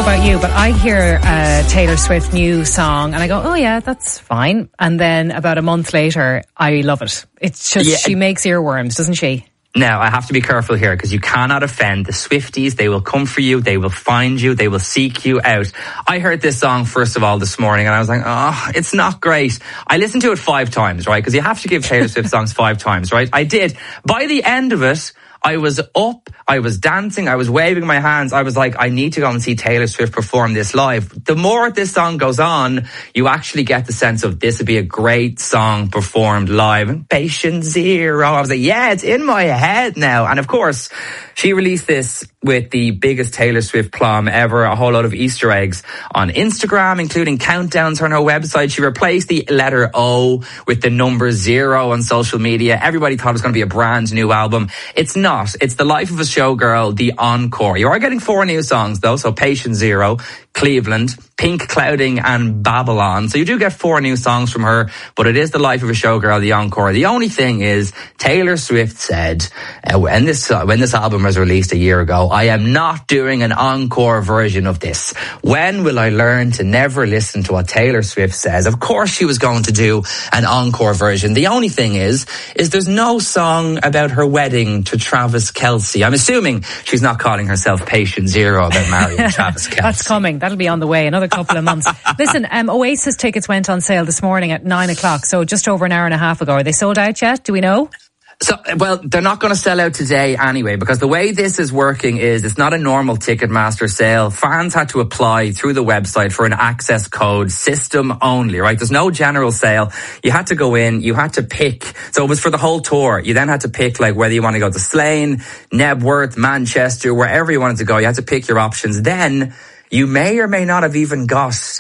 about you, but I hear Taylor Swift new song and I go, oh yeah, that's fine. And then about a month later, I love it. It's just, she makes earworms, doesn't she? Now, I have to be careful here because you cannot offend the Swifties. They will come for you. They will find you. They will seek you out. I heard this song, first of all, this morning and I was like, oh, it's not great. I listened to it 5 times, right? Because you have to give Taylor Swift songs 5 times, right? I did. By the end of it, I was up, I was dancing, I was waving my hands. I was like, I need to go and see Taylor Swift perform this live. The more this song goes on, you actually get the sense of this would be a great song performed live. And Patient Zero. I was like, yeah, it's in my head now. And of course, she released this with the biggest Taylor Swift plum ever, a whole lot of Easter eggs on Instagram, including countdowns on her website. She replaced the letter O with the number 0 on social media. Everybody thought it was going to be a brand new album. It's not. It's The Life of a Showgirl, the encore. You are getting 4 new songs though, so Patient Zero, Cleveland, Pink Clouding and Babylon. So you do get 4 new songs from her, but it is The Life of a Showgirl, the encore. The only thing is, Taylor Swift said when this album was released a year ago, I am not doing an encore version of this. When will I learn to never listen to what Taylor Swift says? Of course she was going to do an encore version. The only thing is there's no song about her wedding to Travis Kelce. I'm assuming she's not calling herself Patient Zero about marrying Travis Kelce. That's coming. That'll be on the way. Another couple of months. Listen, Oasis tickets went on sale this morning at 9 o'clock, so just over an hour and a half ago. Are they sold out yet? Do we know? So, well, they're not going to sell out today anyway, because the way this is working is it's not a normal Ticketmaster sale. Fans had to apply through the website for an access code, system only, right? There's no general sale. You had to go in, you had to pick. So it was for the whole tour. You then had to pick like whether you want to go to Slane, Nebworth, Manchester, wherever you wanted to go. You had to pick your options. Then you may or may not have even got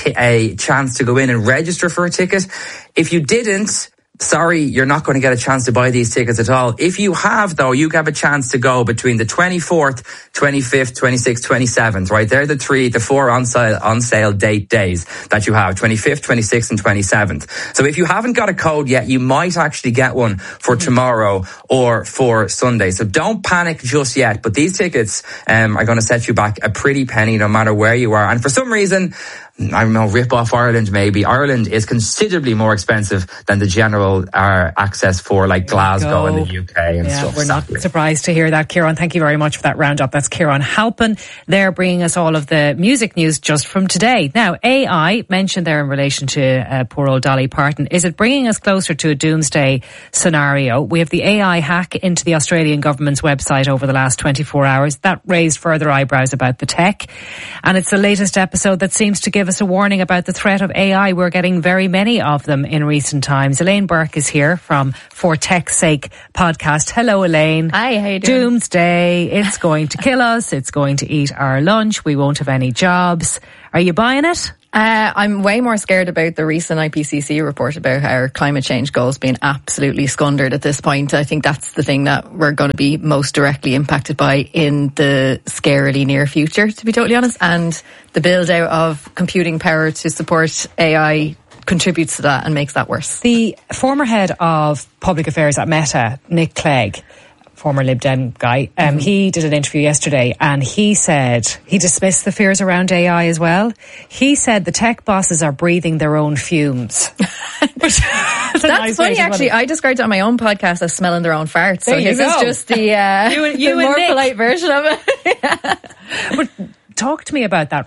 a chance to go in and register for a ticket. If you didn't, sorry, you're not going to get a chance to buy these tickets at all. If you have, though, you have a chance to go between the 24th, 25th, 26th, 27th, right? They're the 4 on sale date days that you have, 25th, 26th and 27th. So if you haven't got a code yet, you might actually get one for tomorrow or for Sunday. So don't panic just yet. But these tickets are going to set you back a pretty penny no matter where you are. And for some reason, I don't know, rip off Ireland maybe. Ireland is considerably more expensive than the general access for like Glasgow and the UK and stuff. We're not surprised to hear that, Kieran. Thank you very much for that roundup. That's Kieran Halpin. They're bringing us all of the music news just from today. Now, AI, mentioned there in relation to poor old Dolly Parton. Is it bringing us closer to a doomsday scenario? We have the AI hack into the Australian government's website over the last 24 hours. That raised further eyebrows about the tech. And it's the latest episode that seems to give us a warning about the threat of AI. We're getting very many of them in recent times. Elaine Burke is here from For Tech's Sake podcast. Hello, Elaine. Hi, how you doing? Doomsday. It's going to kill us. It's going to eat our lunch. We won't have any jobs. Are you buying it? I'm way more scared about the recent IPCC report about our climate change goals being absolutely squandered at this point. I think that's the thing that we're going to be most directly impacted by in the scarily near future, to be totally honest. And the build out of computing power to support AI contributes to that and makes that worse. The former head of public affairs at Meta, Nick Clegg, former Lib Dem guy, he did an interview yesterday and he said he dismissed the fears around AI as well. He said the tech bosses are breathing their own fumes. That's nice funny, actually. I described it on my own podcast as smelling their own farts. So this is just the, the more polite version of it. But talk to me about that.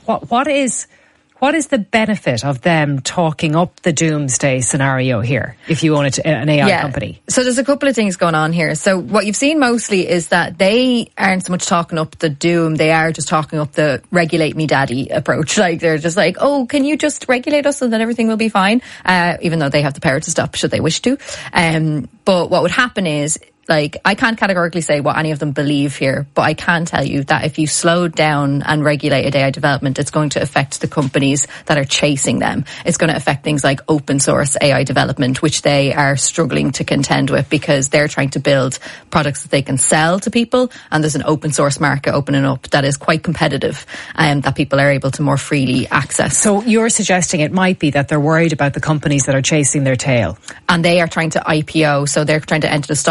What is the benefit of them talking up the doomsday scenario here if you own an AI company? So there's a couple of things going on here. So what you've seen mostly is that they aren't so much talking up the doom, they are just talking up the regulate me daddy approach. Like they're just like, oh, can you just regulate us and then everything will be fine? Even though they have the power to stop should they wish to. But what would happen is, like, I can't categorically say what any of them believe here, but I can tell you that if you slow down and regulated AI development, it's going to affect the companies that are chasing them. It's going to affect things like open source AI development, which they are struggling to contend with because they're trying to build products that they can sell to people. And there's an open source market opening up that is quite competitive and that people are able to more freely access. So you're suggesting it might be that they're worried about the companies that are chasing their tail. And they are trying to IPO, so they're trying to enter the stock market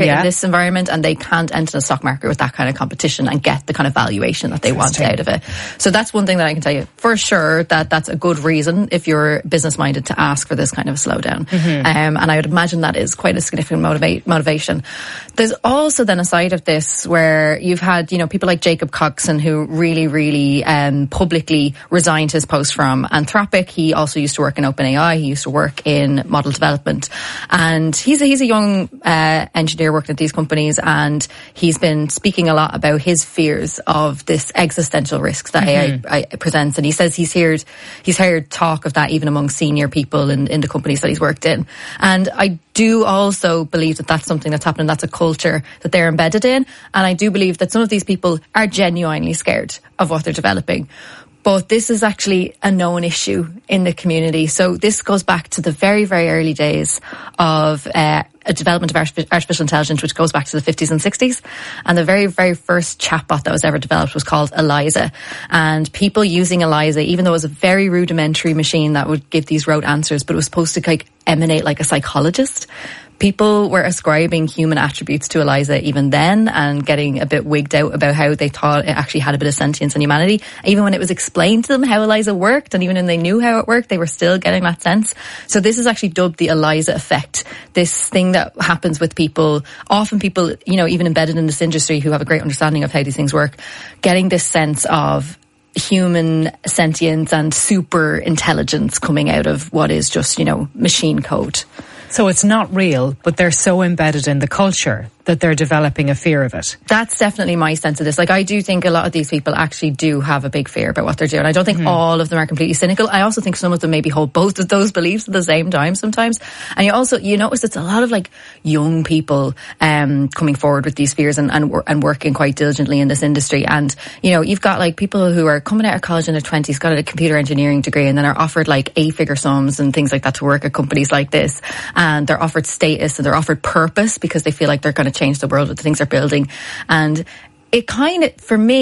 in this environment, and they can't enter the stock market with that kind of competition and get the kind of valuation that they want out of it. So that's one thing that I can tell you for sure, that that's a good reason if you're business minded to ask for this kind of a slowdown. And I would imagine that is quite a significant motivation. There's also then a side of this where you've had, you know, people like Jacob Coxon, who really publicly resigned his post from Anthropic. He also used to work in OpenAI. He used to work in model development, and he's a young engineer working at these companies, and he's been speaking a lot about his fears of this existential risks that AI presents. And he says he's heard talk of that even among senior people in the companies that he's worked in. And I do also believe that that's something that's happening. That's a culture that they're embedded in. And I do believe that some of these people are genuinely scared of what they're developing. But this is actually a known issue in the community. So this goes back to the very, very early days of a development of artificial intelligence, which goes back to the 50s and 60s. And the very, very first chatbot that was ever developed was called Eliza. And people using Eliza, even though it was a very rudimentary machine that would give these rote answers, but it was supposed to emanate like a psychologist, people were ascribing human attributes to Eliza even then, and getting a bit wigged out about how they thought it actually had a bit of sentience and humanity. Even when it was explained to them how Eliza worked, and even when they knew how it worked, they were still getting that sense. So this is actually dubbed the Eliza effect. This thing that happens with people, often people, you know, even embedded in this industry who have a great understanding of how these things work, getting this sense of human sentience and super intelligence coming out of what is just, you know, machine code. So it's not real, but they're so embedded in the culture that they're developing a fear of it. That's definitely my sense of this. Like, I do think a lot of these people actually do have a big fear about what they're doing. I don't think all of them are completely cynical. I also think some of them maybe hold both of those beliefs at the same time sometimes. And you notice it's a lot of like young people coming forward with these fears and working quite diligently in this industry. And, you know, you've got like people who are coming out of college in their 20s, got a computer engineering degree, and then are offered like 8-figure sums and things like that to work at companies like this. And they're offered status and they're offered purpose because they feel like they're going to change the world with the things they're building. And it kind of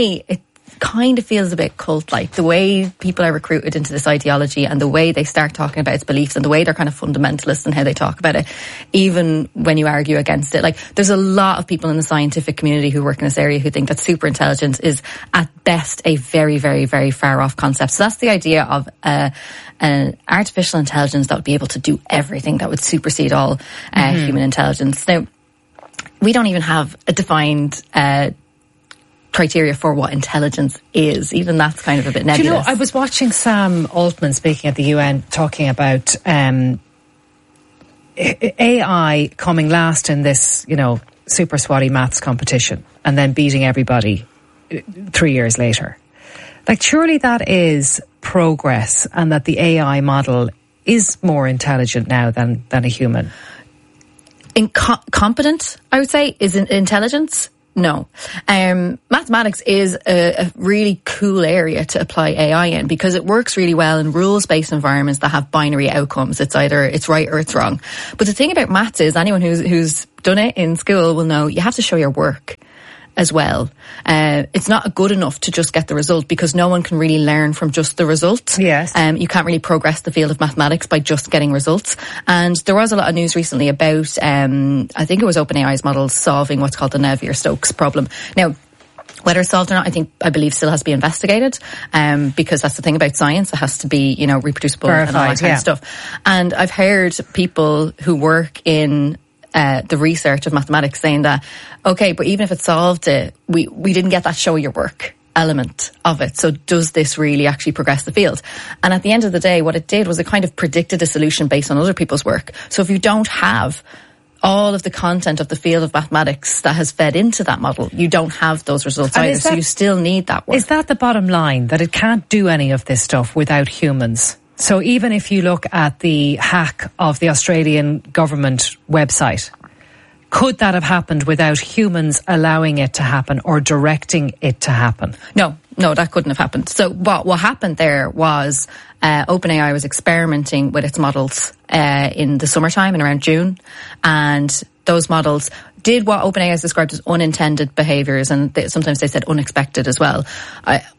feels a bit cult-like, the way people are recruited into this ideology and the way they start talking about its beliefs and the way they're kind of fundamentalist in how they talk about it, even when you argue against it. Like, there's a lot of people in the scientific community who work in this area who think that super intelligence is at best a very, very, very far off concept. So that's the idea of an artificial intelligence that would be able to do everything, that would supersede all human intelligence. Now, we don't even have a defined criteria for what intelligence is. Even that's kind of a bit nebulous. Do you know, I was watching Sam Altman speaking at the UN talking about AI coming last in this, you know, super swatty maths competition and then beating everybody 3 years later. Like, surely that is progress, and that the AI model is more intelligent now than a human. Competent, I would say, is intelligence. No. Mathematics is a really cool area to apply AI in because it works really well in rules-based environments that have binary outcomes. It's either it's right or it's wrong. But the thing about maths is anyone who's done it in school will know you have to show your work as well. It's not good enough to just get the result because no one can really learn from just the result. Yes. You can't really progress the field of mathematics by just getting results. And there was a lot of news recently about, I think it was OpenAI's model solving what's called the Navier-Stokes problem. Now, whether it's solved or not, I believe still has to be investigated, because that's the thing about science. It has to be, you know, reproducible and all that kind of stuff. And I've heard people who work in the research of mathematics saying that, okay, but even if it solved it, we didn't get that show your work element of it. So does this really actually progress the field? And at the end of the day, what it did was it kind of predicted a solution based on other people's work. So if you don't have all of the content of the field of mathematics that has fed into that model, you don't have those results either. So you still need that work. Is that the bottom line, that it can't do any of this stuff without humans? So even if you look at the hack of the Australian government website, could that have happened without humans allowing it to happen or directing it to happen? No, that couldn't have happened. So what happened there was OpenAI was experimenting with its models in the summertime, in around June, and those models did what OpenAI has described as unintended behaviours, and sometimes they said unexpected as well.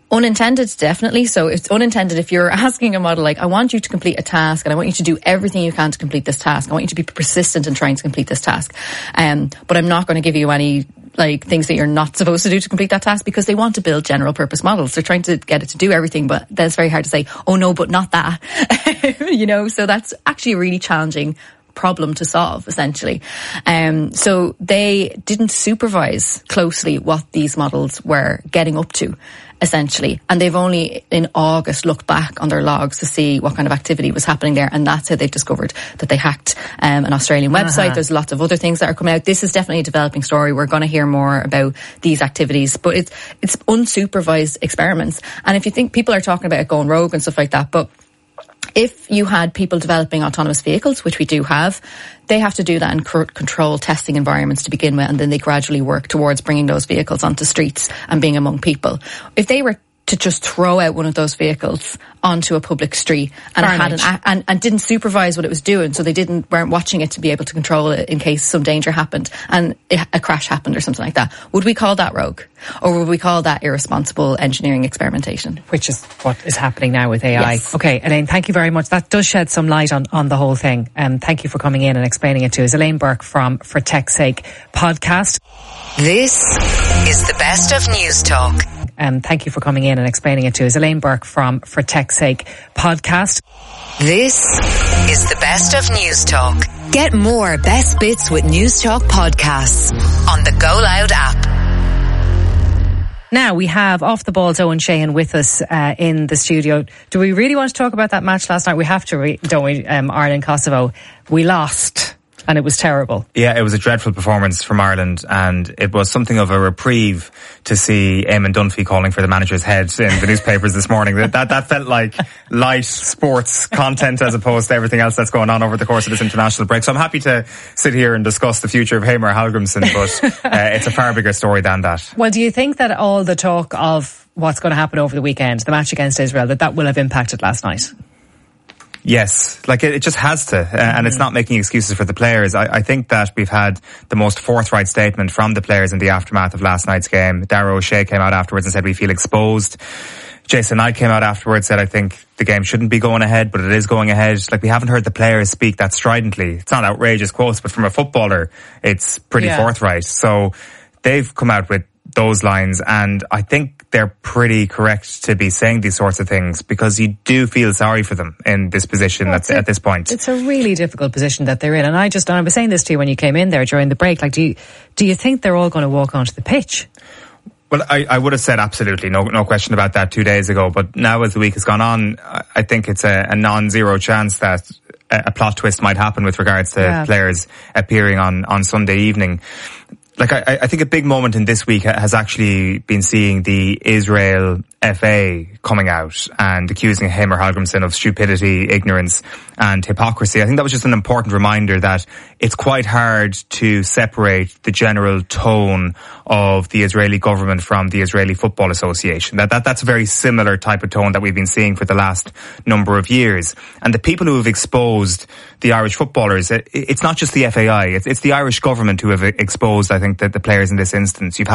Unintended, definitely. So it's unintended if you're asking a model like, I want you to complete a task and I want you to do everything you can to complete this task. I want you to be persistent in trying to complete this task. But I'm not going to give you any things that you're not supposed to do to complete that task, because they want to build general purpose models. They're trying to get it to do everything, but that's very hard to say, oh no, but not that. So that's actually a really challenging problem to solve, essentially. So they didn't supervise closely what these models were getting up to, essentially. And they've only in August looked back on their logs to see what kind of activity was happening there. And that's how they've discovered that they hacked an Australian website. There's lots of other things that are coming out. This is definitely a developing story. We're going to hear more about these activities, but it's unsupervised experiments. And if you think people are talking about it going rogue and stuff like that, but if you had people developing autonomous vehicles, which we do have, they have to do that in controlled testing environments to begin with, and then they gradually work towards bringing those vehicles onto streets and being among people. If they were to just throw out one of those vehicles onto a public street and didn't supervise what it was doing, so they weren't watching it to be able to control it in case some danger happened and a crash happened or something like that, would we call that rogue? Or would we call that irresponsible engineering experimentation? Which is what is happening now with AI. Yes. Okay, Elaine, thank you very much. That does shed some light on the whole thing. Thank you for coming in and explaining it to us. Elaine Burke from For Tech's Sake podcast. This is the best of News Talk. Thank you for coming in and explaining it to us. Elaine Burke from For Tech's Sake podcast. This is the best of News Talk. Get more best bits with News Talk podcasts on the Go Loud app. Now we have Off the Ball's Owen Sheehan with us in the studio. Do we really want to talk about that match last night? We have to, don't we? Ireland-Kosovo. We lost. And it was terrible. Yeah, it was a dreadful performance from Ireland, and it was something of a reprieve to see Eamon Dunphy calling for the manager's head in the newspapers this morning. That felt like light sports content as opposed to everything else that's going on over the course of this international break. So I'm happy to sit here and discuss the future of Heimir Hallgrímsson, but it's a far bigger story than that. Well, do you think that all the talk of what's going to happen over the weekend, the match against Israel, that will have impacted last night? Yes, it just has to, and it's not making excuses for the players. I think that we've had the most forthright statement from the players in the aftermath of last night's game. Darragh O'Shea came out afterwards and said we feel exposed. Jason Knight came out afterwards, said I think the game shouldn't be going ahead, but it is going ahead. We haven't heard the players speak that stridently. It's not outrageous quotes, but from a footballer, it's pretty forthright. So they've come out with those lines, and I think they're pretty correct to be saying these sorts of things, because you do feel sorry for them in this position at this point. It's a really difficult position that they're in, and I was saying this to you when you came in there during the break. Do you think they're all going to walk onto the pitch? Well, I would have said absolutely, no question about that 2 days ago. But now as the week has gone on, I think it's a non-zero chance that a plot twist might happen with regards to players appearing on Sunday evening. I think a big moment in this week has actually been seeing the Israel FA coming out and accusing Heimir Hallgrímsson of stupidity, ignorance and hypocrisy. I think that was just an important reminder that it's quite hard to separate the general tone of the Israeli government from the Israeli Football Association. That's a very similar type of tone that we've been seeing for the last number of years. And the people who have exposed the Irish footballers, it's not just the FAI, it's the Irish government who have exposed, I think, the players in this instance. You've